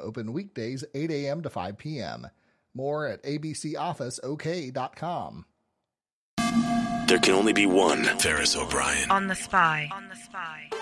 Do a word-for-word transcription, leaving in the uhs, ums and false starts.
open weekdays eight a.m. to five p.m. More at a b c office o k dot com. There can only be one Ferris O'Brien. On the Spy. On the Spy.